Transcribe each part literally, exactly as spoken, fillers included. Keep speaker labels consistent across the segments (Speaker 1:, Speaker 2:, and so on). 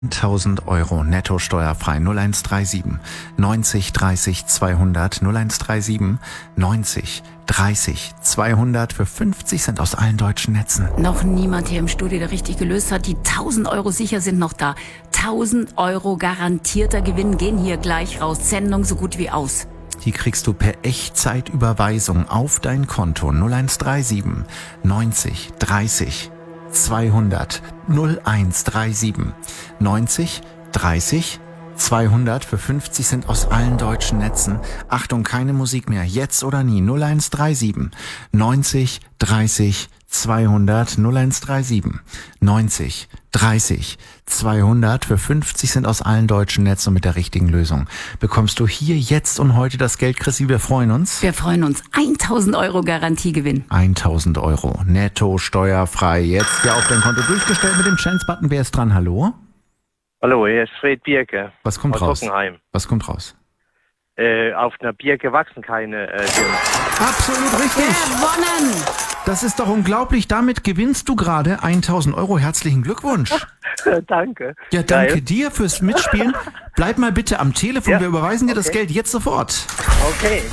Speaker 1: tausend Euro netto steuerfrei. null eins drei sieben neunzig dreißig zweihundert null eins drei sieben neunzig dreißig zweihundert für fünfzig Cent aus allen deutschen Netzen.
Speaker 2: Noch niemand hier im Studio, der richtig gelöst hat. Die tausend Euro sicher sind noch da. tausend Euro garantierter Gewinn gehen hier gleich raus. Sendung so gut wie aus.
Speaker 1: Die kriegst du per Echtzeitüberweisung auf dein Konto. null eins drei sieben neunzig dreißig zweihundert null eins drei sieben neunzig dreißig zweihundert für fünfzig Cent aus allen deutschen Netzen. Achtung, keine Musik mehr. Jetzt oder nie. null eins drei sieben neunzig dreißig zweihundert null eins drei sieben neunzig dreißig zweihundert für fünfzig Cent aus allen deutschen Netzen. Und mit der richtigen Lösung bekommst du hier jetzt und heute das Geld, Chrissy. Wir freuen uns.
Speaker 2: Wir freuen uns. tausend Euro Garantiegewinn.
Speaker 1: tausend Euro netto steuerfrei. Jetzt ja auf dein Konto durchgestellt mit dem Chance-Button. Wer ist dran? Hallo?
Speaker 3: Hallo, hier ist Fred Birke.
Speaker 1: Was kommt
Speaker 3: aus
Speaker 1: raus?
Speaker 3: Hockenheim.
Speaker 1: Was kommt raus?
Speaker 3: Äh, auf einer Birke wachsen keine äh, Dinge.
Speaker 1: Absolut richtig.
Speaker 2: Gewonnen.
Speaker 1: Das ist doch unglaublich. Damit gewinnst du gerade tausend Euro. Herzlichen Glückwunsch.
Speaker 3: Danke.
Speaker 1: Ja, danke
Speaker 3: Geil.
Speaker 1: dir fürs Mitspielen. Bleib mal bitte am Telefon.
Speaker 3: Ja,
Speaker 1: Wir überweisen dir das
Speaker 3: okay.
Speaker 1: Geld jetzt sofort.
Speaker 3: Okay.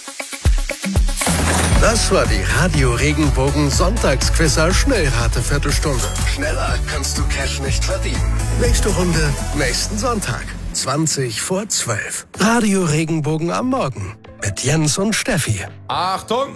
Speaker 4: Das war die Radio Regenbogen Sonntagsquizzer Schnellrate Viertelstunde. Schneller kannst du Cash nicht verdienen. Nächste Runde nächsten Sonntag. zwanzig vor zwölf. Radio Regenbogen am Morgen. Mit Jens und Steffi.
Speaker 5: Achtung!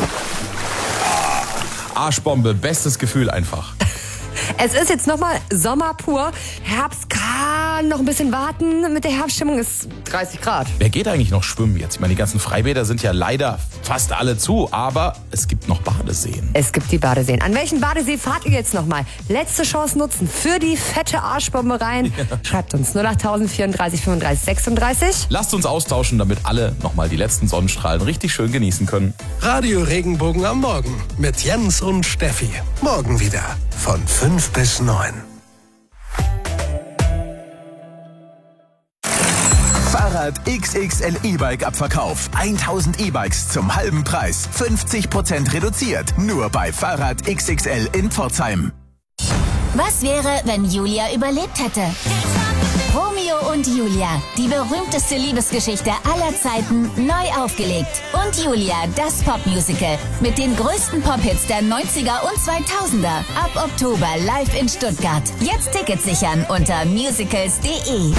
Speaker 5: Ah, Arschbombe, bestes Gefühl einfach.
Speaker 6: Es ist jetzt nochmal Sommer pur. Herbst kann noch ein bisschen warten. Mit der Herbststimmung ist dreißig Grad.
Speaker 5: Wer geht eigentlich noch schwimmen jetzt? Ich meine, die ganzen Freibäder sind ja leider fast alle zu, aber es gibt noch Badeseen.
Speaker 6: Es gibt die Badeseen. An welchen Badesee fahrt ihr jetzt nochmal? Letzte Chance nutzen für die fette Arschbombe rein. Ja. Schreibt uns null acht vierunddreißig fünfunddreißig sechsunddreißig.
Speaker 5: Lasst uns austauschen, damit alle nochmal die letzten Sonnenstrahlen richtig schön genießen können.
Speaker 4: Radio Regenbogen am Morgen. Mit Jens und Steffi. Morgen wieder. Von fünf bis neun.
Speaker 7: Fahrrad X X L E-Bike Abverkauf. tausend E-Bikes zum halben Preis. fünfzig Prozent reduziert. Nur bei Fahrrad X X L in Pforzheim.
Speaker 8: Was wäre, wenn Julia überlebt hätte? Romeo und Julia, die berühmteste Liebesgeschichte aller Zeiten, neu aufgelegt. Und Julia, das Popmusical mit den größten Pop-Hits der neunziger und zweitausender. Ab Oktober live in Stuttgart. Jetzt Tickets sichern unter musicals punkt de.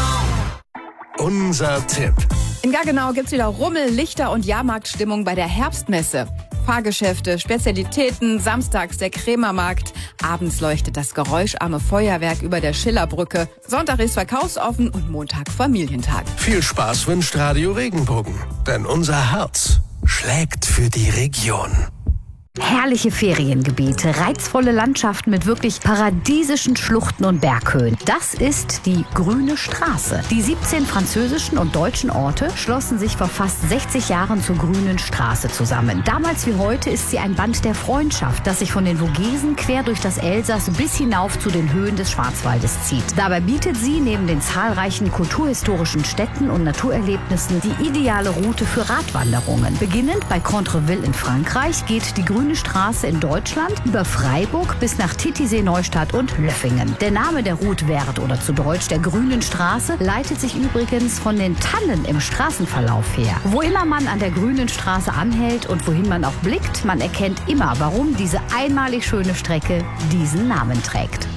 Speaker 4: Unser Tipp.
Speaker 9: In Gaggenau gibt's wieder Rummel, Lichter und Jahrmarktstimmung bei der Herbstmesse. Fahrgeschäfte, Spezialitäten, samstags der Krämermarkt. Abends leuchtet das geräuscharme Feuerwerk über der Schillerbrücke. Sonntag ist verkaufsoffen und Montag Familientag.
Speaker 4: Viel Spaß wünscht Radio Regenbogen. Denn unser Herz schlägt für die Region.
Speaker 10: Herrliche Feriengebiete, reizvolle Landschaften mit wirklich paradiesischen Schluchten und Berghöhen. Das ist die Grüne Straße. Die siebzehn französischen und deutschen Orte schlossen sich vor fast sechzig Jahren zur Grünen Straße zusammen. Damals wie heute ist sie ein Band der Freundschaft, das sich von den Vogesen quer durch das Elsass bis hinauf zu den Höhen des Schwarzwaldes zieht. Dabei bietet sie neben den zahlreichen kulturhistorischen Städten und Naturerlebnissen die ideale Route für Radwanderungen. Beginnend bei Contreville in Frankreich geht die Grüne Straße in Deutschland über Freiburg bis nach Titisee-Neustadt und Löffingen. Der Name der Route Verte oder zu Deutsch der Grünen Straße leitet sich übrigens von den Tannen im Straßenverlauf her. Wo immer man an der Grünen Straße anhält und wohin man auch blickt, man erkennt immer, warum diese einmalig schöne Strecke diesen Namen trägt.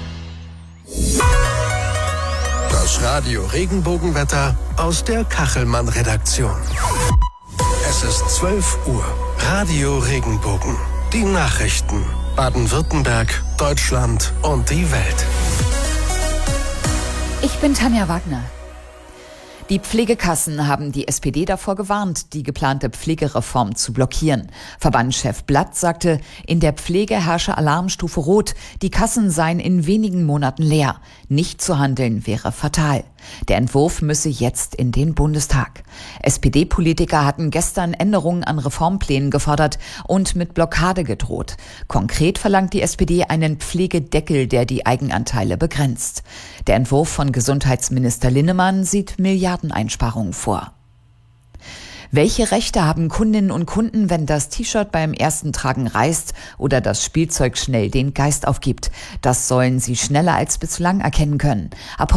Speaker 4: Das Radio Regenbogenwetter aus der Kachelmann-Redaktion. Es ist zwölf Uhr. Radio Regenbogen. Die Nachrichten. Baden-Württemberg, Deutschland und die Welt.
Speaker 11: Ich bin Tanja Wagner. Die Pflegekassen haben die S P D davor gewarnt, die geplante Pflegereform zu blockieren. Verbandschef Blatt sagte, in der Pflege herrsche Alarmstufe Rot. Die Kassen seien in wenigen Monaten leer. Nicht zu handeln wäre fatal. Der Entwurf müsse jetzt in den Bundestag. S P D-Politiker hatten gestern Änderungen an Reformplänen gefordert und mit Blockade gedroht. Konkret verlangt die S P D einen Pflegedeckel, der die Eigenanteile begrenzt. Der Entwurf von Gesundheitsminister Linnemann sieht Milliardeneinsparungen vor. Welche Rechte haben Kundinnen und Kunden, wenn das T-Shirt beim ersten Tragen reißt oder das Spielzeug schnell den Geist aufgibt? Das sollen sie schneller als bislang erkennen können. Ab